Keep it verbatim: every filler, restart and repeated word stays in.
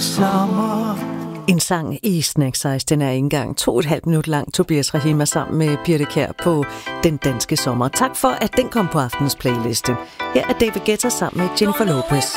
sommer. En sang i Snack Size, den er ikke engang to og et halvt minut lang. Tobias Rahim er sammen med Birte Kjær på Den Danske Sommer. Tak for, at den kom på aftens playliste. Her er David Guetta sammen med Jennifer Lopez.